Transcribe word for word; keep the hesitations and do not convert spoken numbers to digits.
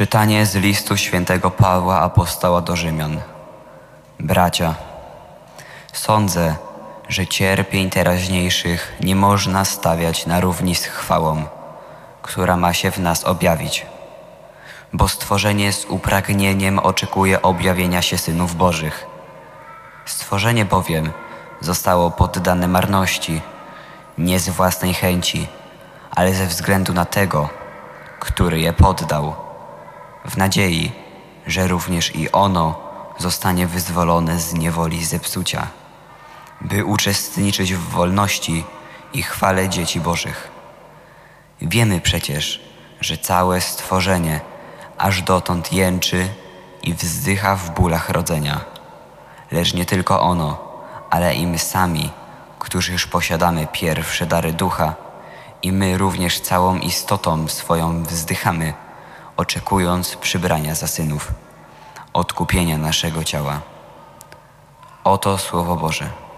Czytanie z listu świętego Pawła apostoła do Rzymian. Bracia, sądzę, że cierpień teraźniejszych nie można stawiać na równi z chwałą, która ma się w nas objawić. Bo stworzenie z upragnieniem oczekuje objawienia się synów Bożych. Stworzenie bowiem zostało poddane marności, nie z własnej chęci, ale ze względu na tego, który je poddał, w nadziei, że również i ono zostanie wyzwolone z niewoli zepsucia, by uczestniczyć w wolności i chwale dzieci Bożych. Wiemy przecież, że całe stworzenie aż dotąd jęczy i wzdycha w bólach rodzenia. Lecz nie tylko ono, ale i my sami, którzy już posiadamy pierwsze dary ducha, i my również całą istotą swoją wzdychamy, oczekując przybrania za synów, odkupienia naszego ciała. Oto Słowo Boże.